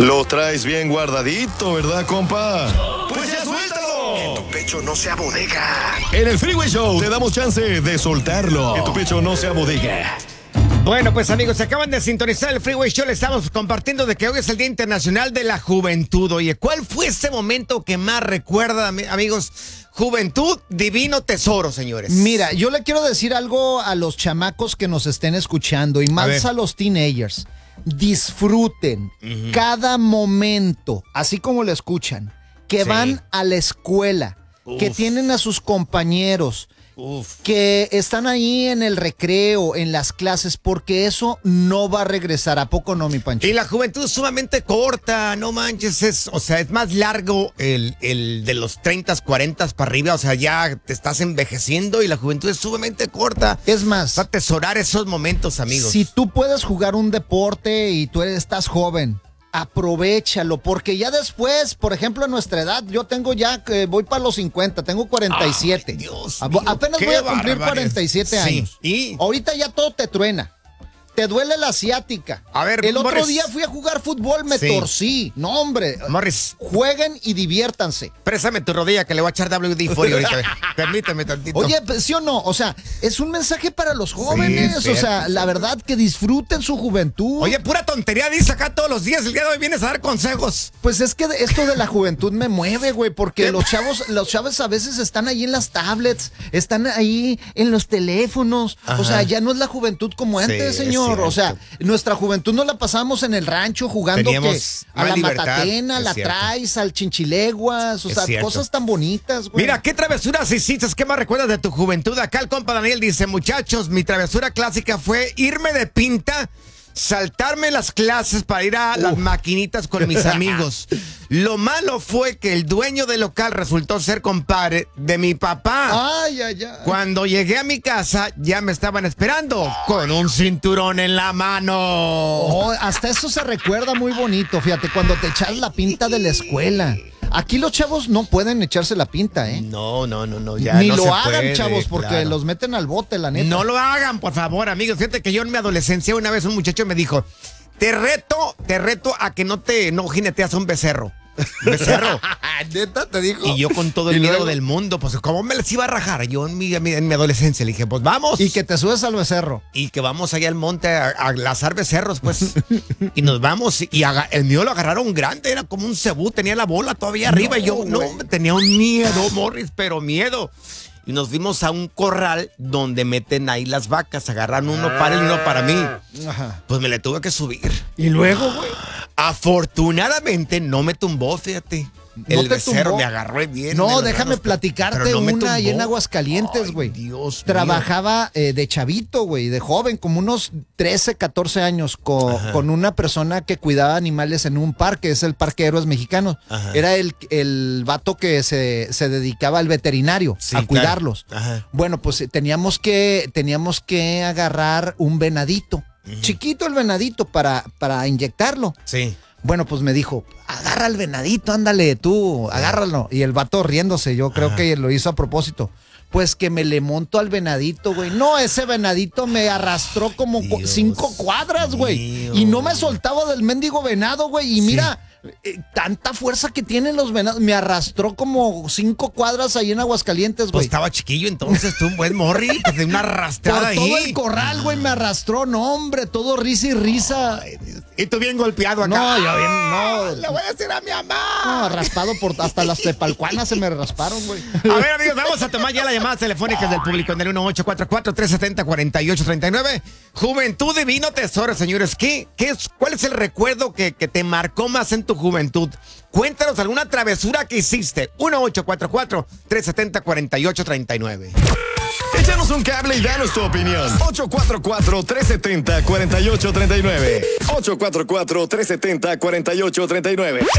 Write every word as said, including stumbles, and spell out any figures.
Lo traes bien guardadito, ¿verdad, compa? Pues ya suéltalo. Que tu pecho no sea bodega. En el Freeway Show te damos chance de soltarlo. Que tu pecho no sea bodega. Bueno, pues amigos, se acaban de sintonizar el Freeway Show. Le estamos compartiendo de que hoy es el Día Internacional de la Juventud. Oye, ¿cuál fue ese momento que más recuerda, amigos? Juventud, divino tesoro, señores. Mira, yo le quiero decir algo a los chamacos que nos estén escuchando y más a, a los teenagers. Disfruten uh-huh. cada momento, así como lo escuchan, que sí. van a la escuela, Uf. que tienen a sus compañeros, Uf. que están ahí en el recreo, en las clases, porque eso no va a regresar. ¿A poco no, mi Pancho? Y la juventud es sumamente corta, no manches, es, o sea, es más largo el, el de los treinta, cuarenta para arriba, o sea, ya te estás envejeciendo y la juventud es sumamente corta. Es más, va a atesorar esos momentos, amigos. Si tú puedes jugar un deporte y tú eres, estás joven, aprovéchalo, porque ya después, por ejemplo, a nuestra edad, yo tengo ya, eh, voy para los cincuenta, tengo cuarenta y siete. Ay, Dios a, mío, apenas voy a cumplir cuarenta y siete sí. años. ¿Y? Ahorita ya todo te truena. Te duele la ciática. A ver, el otro Morris. día fui a jugar fútbol, me sí. torcí. No, hombre. Morris. Jueguen y diviértanse. Préstame tu rodilla que le voy a echar W D cuatro ahorita. Permíteme tantito. Oye, ¿sí o no? O sea, es un mensaje para los jóvenes. Sí, o sea, la verdad, que disfruten su juventud. Oye, pura tontería dice acá todos los días. El día de hoy vienes a dar consejos. Pues es que esto de la juventud me mueve, güey, porque ¿Qué? los chavos, los chavos a veces están ahí en las tablets, están ahí en los teléfonos. Ajá. O sea, ya no es la juventud como antes, sí, señor. O sea, nuestra juventud nos la pasamos en el rancho jugando que a la libertad, matatena, la cierto. traes, al chinchileguas, o es sea, cierto. cosas tan bonitas, güey. Mira, ¿qué travesuras hiciste? ¿Qué más recuerdas de tu juventud? Acá el compa Daniel dice, muchachos, mi travesura clásica fue irme de pinta, saltarme las clases para ir a uh. las maquinitas con mis amigos. Lo malo fue que el dueño del local resultó ser compadre de mi papá. Ay, ay, ay. Cuando llegué a mi casa, ya me estaban esperando con un cinturón en la mano. Oh, hasta eso se recuerda muy bonito, fíjate, cuando te echas la pinta de la escuela. Aquí los chavos no pueden echarse la pinta, ¿eh? No, no, no, no, ya Ni no lo se hagan, puede, chavos, porque claro. los meten al bote, la neta. No lo hagan, por favor, amigos. Fíjate que yo en mi adolescencia una vez un muchacho me dijo, te reto, te reto a que no te no jineteas un becerro. Becerro. ¿Neta te dijo? Y yo con todo el miedo luego? del mundo, pues ¿cómo me les iba a rajar? Yo en mi, en mi adolescencia le dije, pues vamos. Y que te subes al becerro. Y que vamos allá al monte a, a lazar becerros, pues. Y nos vamos. Y aga, el mío lo agarraron grande, era como un cebú, tenía la bola todavía arriba. No, y yo, güey. no, tenía un miedo, Morris, pero miedo. Y nos fuimos a un corral donde meten ahí las vacas, agarran uno para él y uno para mí. Ajá. Pues me le tuve que subir. ¿Y luego, güey? Afortunadamente no me tumbó, fíjate. El ¿No becerro me agarró bien. No, déjame manos, platicarte no una ahí en Aguascalientes, güey. Dios Trabajaba eh, de chavito, güey, de joven, como unos trece, catorce años, con, con una persona que cuidaba animales en un parque, es el Parque Héroes Mexicanos. Ajá. Era el, el vato que se, se dedicaba al veterinario, sí, a cuidarlos. Claro. Bueno, pues teníamos que, teníamos que agarrar un venadito. Uh-huh. Chiquito el venadito para, para inyectarlo. Sí. Bueno, pues me dijo, agarra al venadito, ándale tú, agárralo. Y el vato riéndose, yo creo Ajá. que lo hizo a propósito. Pues que me le monto al venadito, güey. No, ese venadito me arrastró como Dios cinco cuadras, güey. Y no me soltaba del mendigo venado, güey. Y sí. mira, eh, tanta fuerza que tienen los venados. Me arrastró como cinco cuadras ahí en Aguascalientes, güey. Pues estaba chiquillo entonces, tú un buen morri, pues de una arrastrada ahí. Por todo el corral, güey, me arrastró. No, hombre, todo risa y risa. Ay, y tú bien golpeado acá. No, yo bien, no. Le voy a decir a mi mamá. No, raspado por hasta las tepalcuanas se me rasparon, güey. A ver, amigos, vamos a tomar ya las llamadas telefónicas del público en el uno ocho cuatro cuatro, tres siete cero, cuatro ocho tres nueve. Juventud divino tesoro, señores. ¿Qué, qué es, ¿Cuál es el recuerdo que, que te marcó más en tu juventud? Cuéntanos alguna travesura que hiciste. uno ocho cuatro cuatro, tres siete cero, cuatro ocho tres nueve. Échanos un cable y danos tu opinión. ocho cuatro cuatro, tres siete cero, cuatro ocho tres nueve. ocho cuatro cuatro, tres siete cero, cuatro ocho tres nueve.